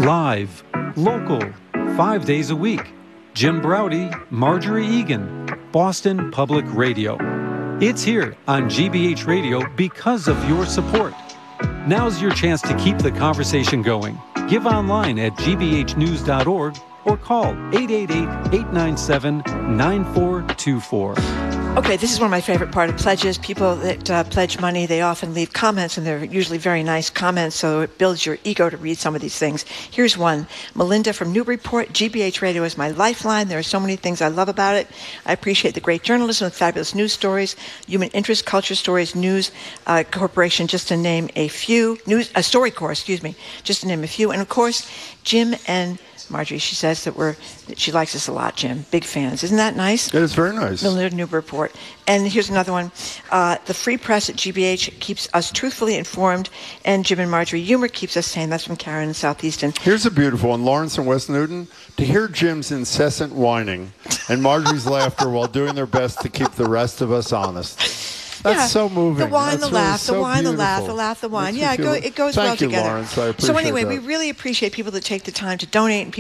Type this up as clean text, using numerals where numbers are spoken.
Live, local, 5 days a week. Jim Braude, Marjorie Egan, Boston Public Radio. It's here on GBH Radio because of your support. Now's your chance to keep the conversation going. Give online at gbhnews.org or call 888-897-9424. Okay, this is one of my favorite part of pledges. People that pledge money, they often leave comments, and they're usually very nice comments, so it builds your ego to read some of these things. Here's one. Melinda from Newburyport, GBH Radio is my lifeline. There are so many things I love about it. I appreciate the great journalism with fabulous news stories, human interest, culture stories, news corporation, just to name a few. StoryCorps, just to name a few. And, of course, Jim and Marjorie, she says that she likes us a lot, Jim. Big fans. Isn't that nice? It is very nice. Melinda Newburyport. And here's another one. The free press at GBH keeps us truthfully informed, and Jim and Marjorie humor keeps us sane. That's from Karen in Southeastern. Here's a beautiful one. Lawrence and West Newton. To hear Jim's incessant whining and Marjorie's laughter while doing their best to keep the rest of us honest. That's so moving. The wine, That's the laugh, so the wine, beautiful. the laugh, the laugh, the wine. It goes well Thank you, together. Lawrence. I appreciate So anyway, that. we really appreciate people that take the time to donate and people